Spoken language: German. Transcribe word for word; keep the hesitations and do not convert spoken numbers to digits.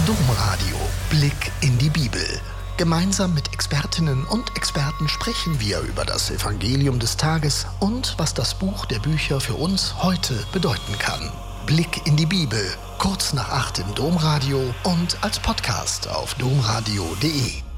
Domradio. Blick in die Bibel. Gemeinsam mit Expertinnen und Experten sprechen wir über das Evangelium des Tages und was das Buch der Bücher für uns heute bedeuten kann. Blick in die Bibel. Kurz nach acht im Domradio und als Podcast auf domradio punkt de.